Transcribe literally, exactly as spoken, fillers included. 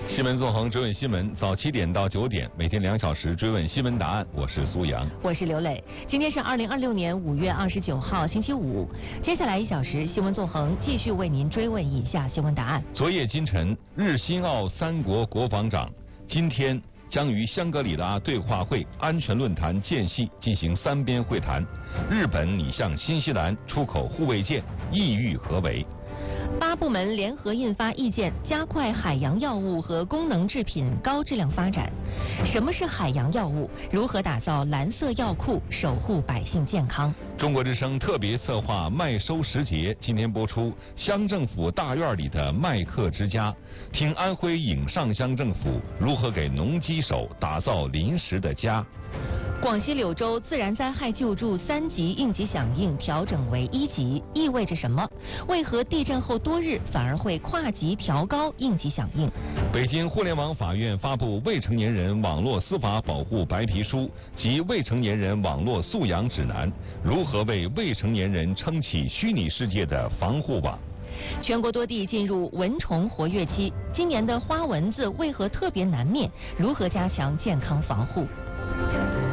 新闻纵横追问新闻，早七点到九点，每天两小时追问新闻答案。我是苏阳， 我是刘磊。今天是二零二六年五月二十九号，星期五。接下来一小时，新闻纵横继续为您追问以下新闻答案。 昨夜今晨，日新澳三国国防长今天将于香格里拉对话会安全论坛间隙进行三边会谈。日本拟向新西兰出口护卫舰，意欲何为？ 八部门联合印发意见，加快海洋药物和功能制品高质量发展。什么是海洋药物？如何打造蓝色药库，守护百姓健康？ 中国之声特别策划麦收时节，今天播出乡政府大院里的麦客之家，听安徽颍上乡政府如何给农机手打造临时的家。 广西柳州自然灾害救助三级应急响应调整为一级，意味着什么？为何地震后多日反而会跨级调高应急响应？ 北京互联网法院发布未成年人网络司法保护白皮书及未成年人网络素养指南，如何为未成年人撑起虚拟世界的防护网？ 全国多地进入蚊虫活跃期，今年的花蚊子为何特别难灭？如何加强健康防护？